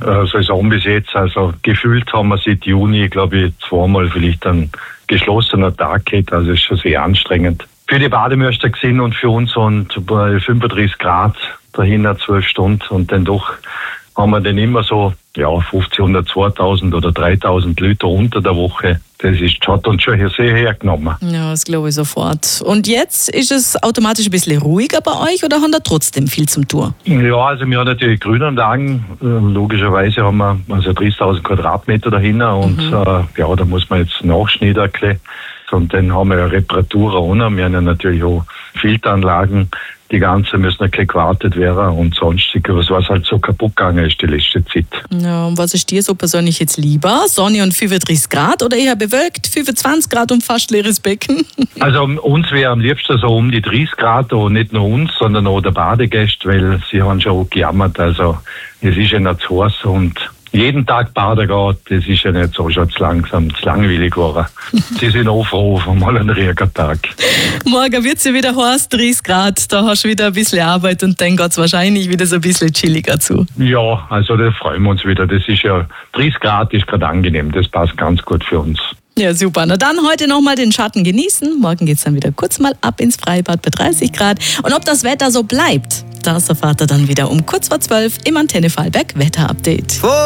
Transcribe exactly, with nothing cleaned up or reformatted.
äh, Saison bis jetzt. Also gefühlt haben wir seit Juni, glaube ich, zweimal vielleicht einen geschlossenen Tag gehabt. Also ist schon sehr anstrengend. Für die Bademeister gesehen und für uns und bei fünfunddreißig Grad dahinter zwölf Stunden und dann doch haben wir dann immer so ja fünfzehnhundert, zweitausend oder dreitausend Liter unter der Woche. Das ist, hat uns schon sehr hergenommen. Ja, das glaube ich sofort. Und jetzt ist es automatisch ein bisschen ruhiger bei euch oder haben da trotzdem viel zum Tun? Ja, also wir haben natürlich Grünanlagen. Logischerweise haben wir also dreißigtausend Quadratmeter dahinter und mhm. äh, ja, da muss man jetzt nachschneiden. Und dann haben wir ja Reparaturen ohne. Wir haben ja natürlich auch Filteranlagen. Die ganzen müssen ein bisschen gewartet werden und sonstiges, was halt so kaputt gegangen ist die letzte Zeit. Ja, und was ist dir so persönlich jetzt lieber? Sonne und fünfunddreißig Grad oder eher bewölkt, fünfundzwanzig Grad und fast leeres Becken? Also uns wäre am liebsten so um die dreißig Grad und nicht nur uns, sondern auch der Badegäste, weil sie haben schon auch gejammert. Also es ist ja nicht zu heiß und jeden Tag baden geht, das ist ja nicht so schon zu langsam, zu langweilig geworden. Sie sind auch froh auf einmal einen Regentag. Morgen wird es ja wieder heiß, dreißig Grad, da hast du wieder ein bisschen Arbeit und dann geht es wahrscheinlich wieder so ein bisschen chilliger zu. Ja, also da freuen wir uns wieder. Das ist ja, dreißig Grad ist gerade angenehm, das passt ganz gut für uns. Ja, super. Na dann heute nochmal den Schatten genießen. Morgen geht es dann wieder kurz mal ab ins Freibad bei dreißig Grad. Und ob das Wetter so bleibt, das erfahrt ihr dann wieder um kurz vor zwölf im Antenne Vorarlberg Wetterupdate.